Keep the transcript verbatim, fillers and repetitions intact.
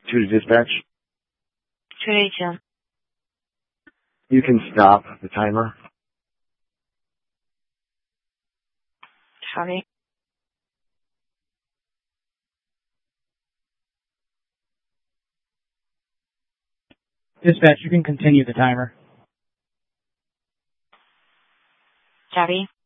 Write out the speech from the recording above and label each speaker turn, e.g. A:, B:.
A: Two to dispatch.
B: Two to two.
A: You can stop the timer.
B: Copy.
C: Dispatch, you can continue the timer.
B: Copy.